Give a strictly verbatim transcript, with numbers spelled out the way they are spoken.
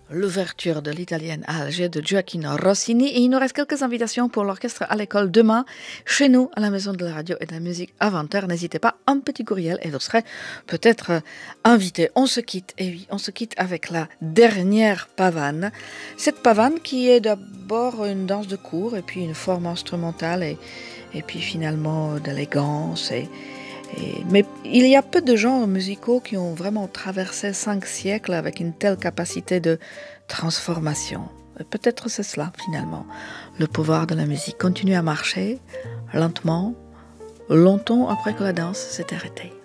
L'ouverture de l'italienne à Alger de Gioacchino Rossini. Et il nous reste quelques invitations pour l'orchestre à l'école demain, chez nous, à la Maison de la Radio et de la Musique à vingt heures. N'hésitez pas, un petit courriel et vous serez peut-être euh, invité. On se quitte, et oui, on se quitte avec la dernière pavane. Cette pavane qui est d'abord une danse de cour et puis une forme instrumentale et, et puis finalement d'élégance et Et, mais il y a peu de genres musicaux qui ont vraiment traversé cinq siècles avec une telle capacité de transformation. Et peut-être c'est cela, finalement. Le pouvoir de la musique continue à marcher, lentement, longtemps après que la danse s'est arrêtée.